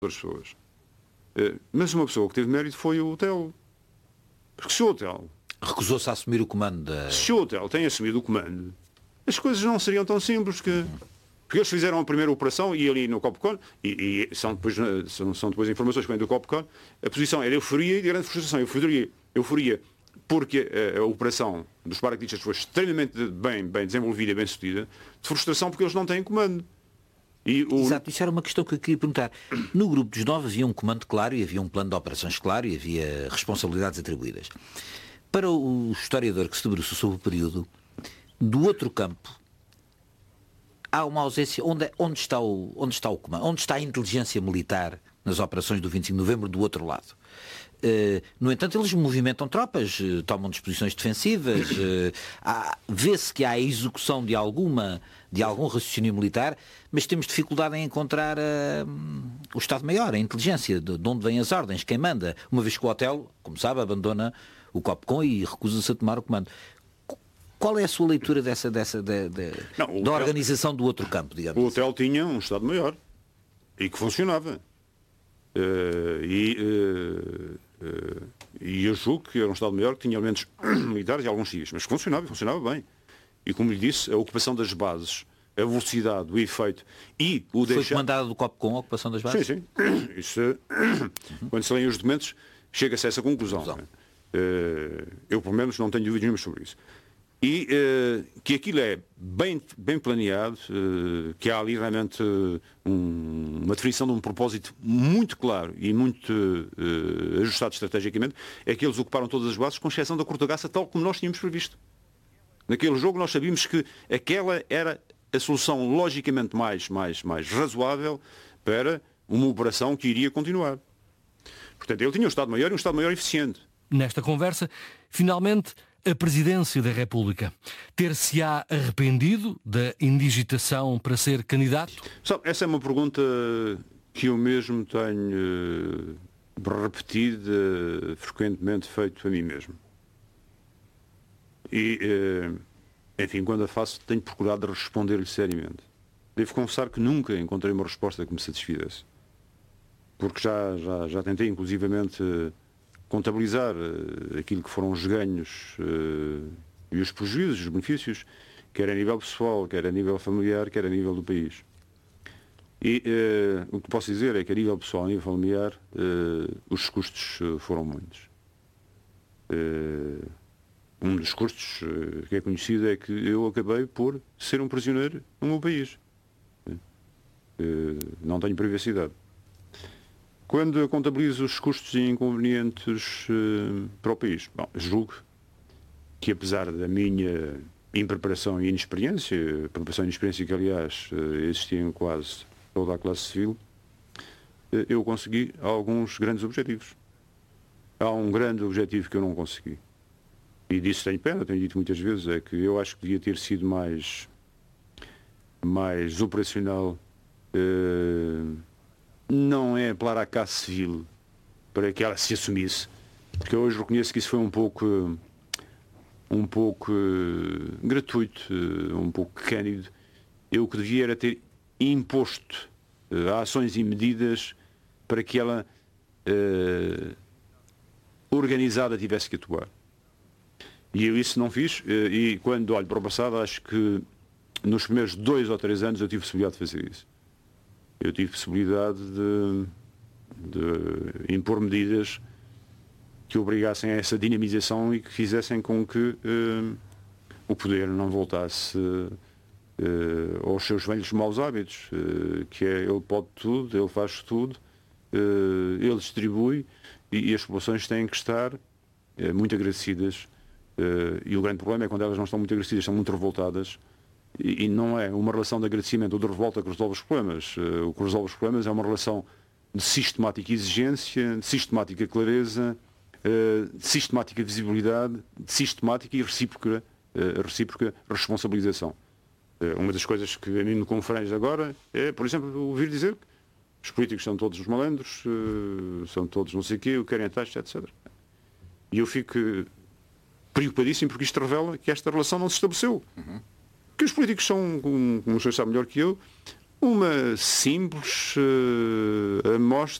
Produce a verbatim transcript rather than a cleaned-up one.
das pessoas. Mas uma pessoa que teve mérito foi o hotel. Porque se o hotel... Recusou-se a assumir o comando da... Se o hotel tem assumido o comando, as coisas não seriam tão simples que... Porque eles fizeram a primeira operação e ali no Copcon, e, e são, depois, são, são depois informações que vêm do Copcon, a posição era euforia e grande frustração. Euforia, euforia porque a, a operação dos paraquedistas foi extremamente bem, bem desenvolvida e bem sucedida, de frustração porque eles não têm comando. E o... Exato, isso era uma questão que eu queria perguntar. No grupo dos nove havia um comando claro e havia um plano de operações claro e havia responsabilidades atribuídas. Para o historiador que se debruçou sobre o período, do outro campo, há uma ausência. Onde, onde, está o, onde está o comando? Onde está a inteligência militar nas operações do vinte e cinco de novembro do outro lado? Uh, no entanto, eles movimentam tropas, uh, tomam disposições defensivas, uh, vê-se que há a execução de, alguma, de algum raciocínio militar, mas temos dificuldade em encontrar uh, o Estado-Maior, a inteligência, de, de onde vêm as ordens, quem manda, uma vez que o hotel, como sabe, abandona o Copcon e recusa-se a tomar o comando. Qual é a sua leitura dessa, dessa de, de, Não, da hotel, organização do outro campo, digamos? O hotel assim? Tinha um Estado-Maior e que funcionava. Uh, e, uh, uh, e eu julgo que era um Estado-Maior que tinha elementos militares e alguns civis, mas funcionava, funcionava bem. E como lhe disse, a ocupação das bases, a velocidade, o efeito e o Foi deixar... Foi comandada do Copcon a ocupação das bases? Sim, sim. Isso, uhum. Quando se leem os documentos, chega-se a essa conclusão. conclusão. Uh, eu, pelo menos, não tenho dúvidas nenhuma sobre isso. E uh, que aquilo é bem, bem planeado, uh, que há ali realmente uh, um, uma definição de um propósito muito claro e muito uh, ajustado estrategicamente, é que eles ocuparam todas as bases, com exceção da Cortagaça, tal como nós tínhamos previsto. Naquele jogo nós sabíamos que aquela era a solução logicamente mais, mais, mais razoável para uma operação que iria continuar. Portanto, ele tinha um Estado-Maior e um Estado-Maior eficiente. Nesta conversa, finalmente, a Presidência da República ter-se-á arrependido da indigitação para ser candidato? Sabe, essa é uma pergunta que eu mesmo tenho uh, repetido, uh, frequentemente feito a mim mesmo. E, uh, enfim, quando a faço, tenho procurado responder-lhe seriamente. Devo confessar que nunca encontrei uma resposta que me satisfizesse. Porque já, já, já tentei, inclusivamente, uh, contabilizar uh, aquilo que foram os ganhos uh, e os prejuízos, os benefícios, quer a nível pessoal, quer a nível familiar, quer a nível do país. E uh, o que posso dizer é que a nível pessoal, a nível familiar, uh, os custos uh, foram muitos. Uh, um dos custos uh, que é conhecido é que eu acabei por ser um prisioneiro no meu país. Uh, não tenho privacidade. Quando eu contabilizo os custos e inconvenientes uh, para o país, bom, julgo que, apesar da minha impreparação e inexperiência, preparação e inexperiência que, aliás, uh, existia em quase toda a classe civil, uh, eu consegui alguns grandes objetivos. Há um grande objetivo que eu não consegui. E disso tenho pena, tenho dito muitas vezes, é que eu acho que devia ter sido mais, mais operacional. Uh, não é apelar à classe civil para que ela se assumisse, porque eu hoje reconheço que isso foi um pouco um pouco uh, gratuito, uh, um pouco cândido. Eu o que devia era ter imposto uh, ações e medidas para que ela uh, organizada tivesse que atuar. E eu isso não fiz, uh, e quando olho para o passado, acho que nos primeiros dois ou três anos eu tive possibilidade de fazer isso. Eu tive possibilidade de, de impor medidas que obrigassem a essa dinamização e que fizessem com que uh, o poder não voltasse uh, aos seus velhos maus hábitos, uh, que é ele pode tudo, ele faz tudo, uh, ele distribui e, e as populações têm que estar uh, muito agradecidas. Uh, e o grande problema é quando elas não estão muito agradecidas, estão muito revoltadas. E não é uma relação de agradecimento ou de revolta que resolve os problemas. O que resolve os problemas é uma relação de sistemática exigência, de sistemática clareza, de sistemática visibilidade, de sistemática e recíproca, recíproca responsabilização. Uma das coisas que a mim me confrange agora é, por exemplo, ouvir dizer que os políticos são todos os malandros, são todos não sei o quê, querem a taxa, etcétera. E eu fico preocupadíssimo porque isto revela que esta relação não se estabeleceu. Uhum. Que os políticos são, como o senhor sabe melhor que eu, Uma simples uh, amostra